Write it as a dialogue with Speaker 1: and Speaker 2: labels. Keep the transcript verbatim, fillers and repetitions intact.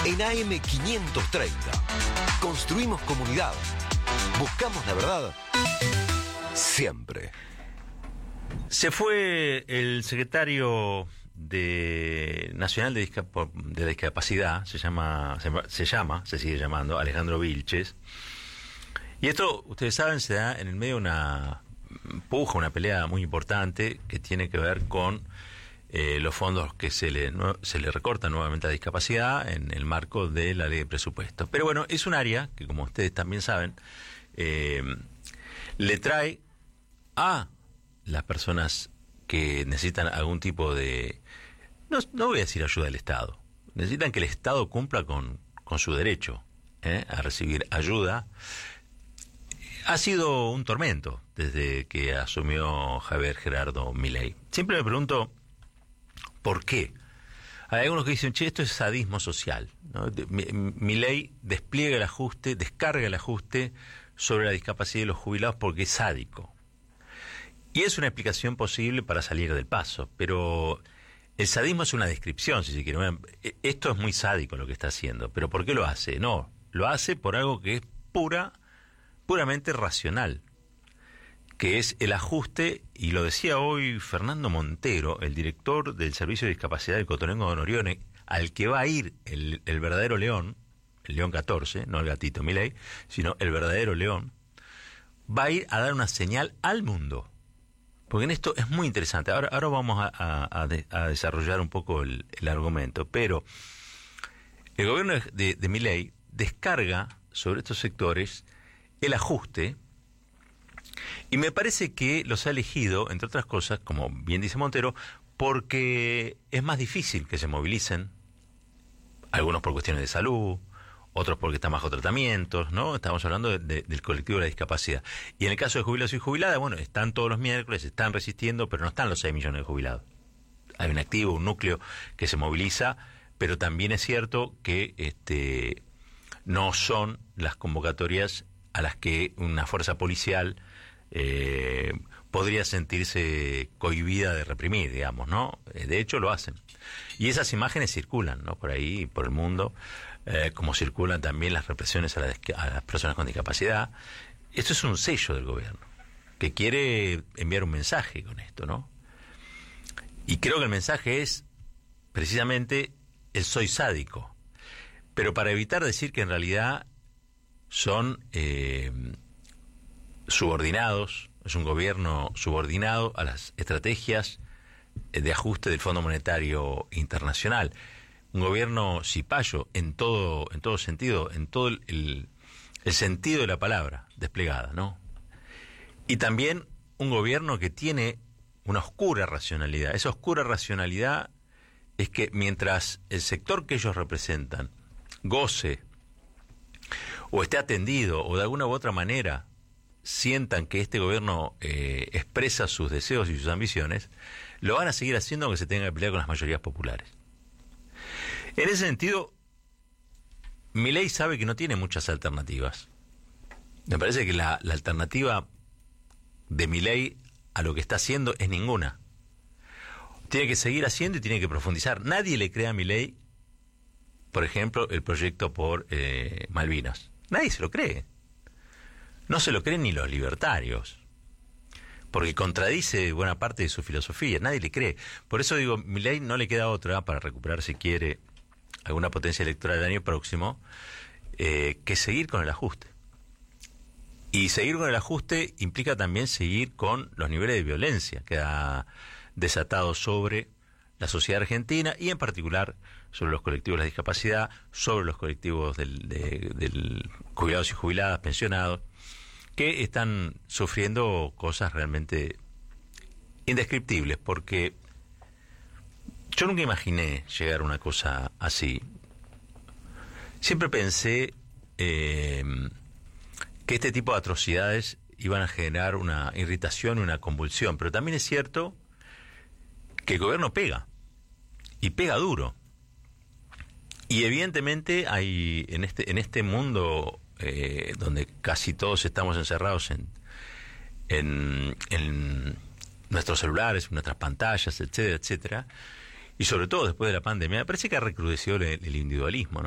Speaker 1: En A M quinientos treinta, construimos comunidad. Buscamos la verdad siempre.
Speaker 2: Se fue el secretario de Nacional de, Discap- de la Discapacidad, se llama, se, se llama, se sigue llamando, Alejandro Vilches. Y esto, ustedes saben, se da en el medio de una puja, una pelea muy importante que tiene que ver con eh, los fondos que se le, no, se le recortan nuevamente a discapacidad en el marco de la ley de presupuestos. Pero bueno, es un área que, como ustedes también saben, eh, le trae a las personas que necesitan algún tipo de, no, no voy a decir ayuda del Estado, necesitan que el Estado cumpla con, con su derecho ¿eh? a recibir ayuda. Ha sido un tormento desde que asumió Javier Gerardo Milei. Siempre me pregunto, ¿por qué? Hay algunos que dicen, che, esto es sadismo social, ¿no? Milei despliega el ajuste, descarga el ajuste sobre la discapacidad de los jubilados porque es sádico. Y es una explicación posible para salir del paso, pero el sadismo es una descripción, si se quiere. Esto es muy sádico lo que está haciendo, pero ¿por qué lo hace? No, lo hace por algo que es pura... puramente racional, que es el ajuste, y lo decía hoy Fernando Montero, el director del Servicio de Discapacidad del Cotonengo de Norione, al que va a ir el, el verdadero león, el león catorce, no el gatito Milei, sino el verdadero león, va a ir a dar una señal al mundo. Porque en esto es muy interesante. Ahora, ahora vamos a, a, a, de, a desarrollar un poco el, el argumento, pero el gobierno de, de Milei descarga sobre estos sectores el ajuste, y me parece que los ha elegido, entre otras cosas, como bien dice Montero, porque es más difícil que se movilicen, algunos por cuestiones de salud, otros porque están bajo tratamientos, ¿no? Estamos hablando de, de, del colectivo de la discapacidad. Y en el caso de jubilados y jubiladas, bueno, están todos los miércoles, están resistiendo, pero no están los seis millones de jubilados. Hay un activo, un núcleo que se moviliza, pero también es cierto que este no son las convocatorias a las que una fuerza policial eh, podría sentirse cohibida de reprimir, digamos, ¿no? De hecho, lo hacen. Y esas imágenes circulan, ¿no? Por ahí, por el mundo, eh, como circulan también las represiones a, la, a las personas con discapacidad. Esto es un sello del gobierno, que quiere enviar un mensaje con esto, ¿no? Y creo que el mensaje es, precisamente, el soy sádico. Pero para evitar decir que en realidad son eh, subordinados, es un gobierno subordinado a las estrategias de ajuste del Fondo Monetario Internacional, un gobierno cipayo en todo en todo sentido, en todo el, el, el sentido de la palabra desplegada, ¿no? Y también un gobierno que tiene una oscura racionalidad. Esa oscura racionalidad es que mientras el sector que ellos representan goce o esté atendido, o de alguna u otra manera sientan que este gobierno eh, expresa sus deseos y sus ambiciones, lo van a seguir haciendo aunque se tenga que pelear con las mayorías populares. En ese sentido, Milei sabe que no tiene muchas alternativas. Me parece que la, la alternativa de Milei a lo que está haciendo es ninguna. Tiene que seguir haciendo y tiene que profundizar. Nadie le cree a Milei, por ejemplo, el proyecto por eh, Malvinas. Nadie se lo cree. No se lo creen ni los libertarios, porque contradice buena parte de su filosofía. Nadie le cree. Por eso digo, Milei no le queda otra para recuperar, si quiere, alguna potencia electoral el año próximo, eh, que seguir con el ajuste. Y seguir con el ajuste implica también seguir con los niveles de violencia que ha desatado sobre la sociedad argentina y en particular sobre los colectivos de la discapacidad, sobre los colectivos del, de, del jubilados y jubiladas, pensionados, que están sufriendo cosas realmente indescriptibles, porque yo nunca imaginé llegar a una cosa así. Siempre pensé eh, que este tipo de atrocidades iban a generar una irritación, una convulsión, pero también es cierto que el gobierno pega, y pega duro. Y evidentemente hay en este en este mundo eh, donde casi todos estamos encerrados en, en en nuestros celulares, en nuestras pantallas, etcétera, etcétera, y sobre todo después de la pandemia, me parece que ha recrudecido el, el individualismo, ¿no?